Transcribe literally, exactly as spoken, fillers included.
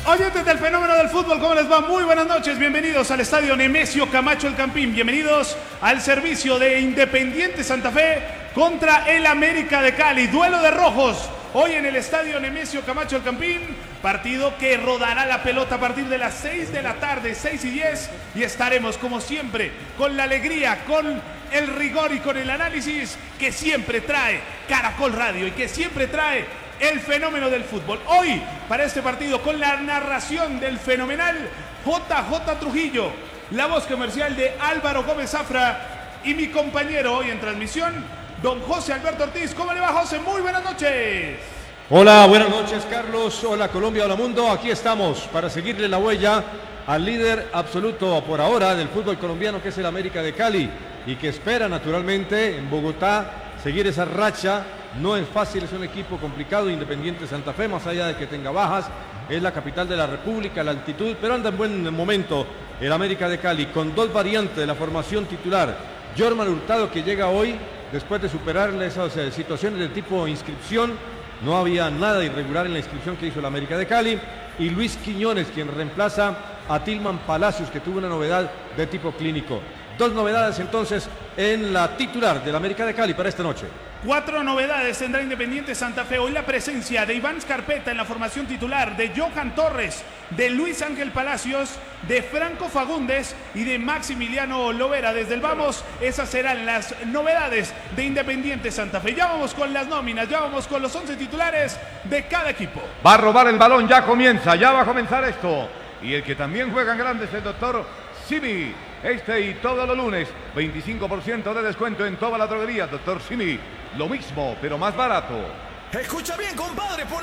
Oyentes del fenómeno del fútbol, ¿cómo les va? Muy buenas noches, bienvenidos al estadio Nemesio Camacho El Campín, bienvenidos al servicio de Independiente Santa Fe contra el América de Cali, duelo de rojos, hoy en el estadio Nemesio Camacho El Campín, partido que rodará la pelota a partir de las seis de la tarde, seis y diez, y estaremos como siempre con la alegría, con el rigor y con el análisis que siempre trae Caracol Radio y que siempre trae el fenómeno del fútbol. Hoy, para este partido, con la narración del fenomenal J J Trujillo, la voz comercial de Álvaro Gómez Zafra y mi compañero hoy en transmisión, don José Alberto Ortiz. ¿Cómo le va, José? Muy buenas noches. Hola, buenas noches, Carlos. Hola, Colombia, hola, mundo. Aquí estamos para seguirle la huella al líder absoluto por ahora del fútbol colombiano, que es el América de Cali, y que espera naturalmente en Bogotá seguir esa racha. No es fácil, es un equipo complicado, Independiente Santa Fe, más allá de que tenga bajas, es la capital de la República, la altitud, pero anda en buen momento el América de Cali, con dos variantes de la formación titular. Jorman Hurtado, que llega hoy, después de superar esas eh, situaciones de tipo inscripción, no había nada irregular en la inscripción que hizo el América de Cali, y Luis Quiñones, quien reemplaza a Tilman Palacios, que tuvo una novedad de tipo clínico. Dos novedades entonces en la titular del América de Cali para esta noche. Cuatro novedades tendrá Independiente Santa Fe. Hoy la presencia de Iván Scarpetta en la formación titular, de Johan Torres, de Luis Ángel Palacios, de Franco Fagundes y de Maximiliano Lovera. Desde el vamos, esas serán las novedades de Independiente Santa Fe. Ya vamos con las nóminas, ya vamos con los once titulares de cada equipo. Va a robar el balón, ya comienza, ya va a comenzar esto. Y el que también juega en grande es el doctor Simi. Este y todos los lunes, veinticinco por ciento de descuento en toda la droguería. Doctor Simi, lo mismo, pero más barato. Escucha bien, compadre, por